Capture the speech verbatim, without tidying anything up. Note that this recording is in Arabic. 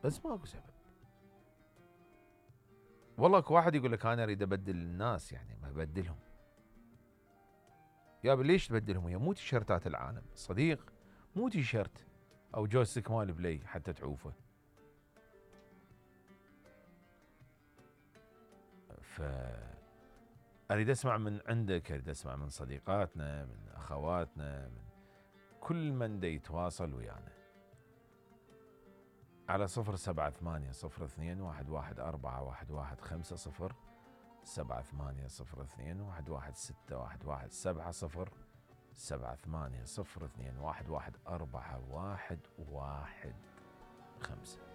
بس ماكو سبب. والله اكو واحد يقول لك انا اريد ابدل الناس، يعني ما ابدلهم. يا ليش تبدلهم؟ هي مو تيشيرتات العالم صديق، مو تيشيرت او جوستيك مال بلاي حتى تعوفه. ف اريد اسمع من عندك، اريد اسمع من صديقاتنا، من اخواتنا، من كل من دا يتواصل ويانا على صفر سبعة ثمانية صفر اثنين واحد واحد أربعة واحد واحد خمسة صفر، سبعة ثمانية صفر اثنين واحد واحد ستة واحد واحد سبعة صفر، سبعة ثمانية صفر اثنين واحد واحد أربعة واحد واحد خمسة.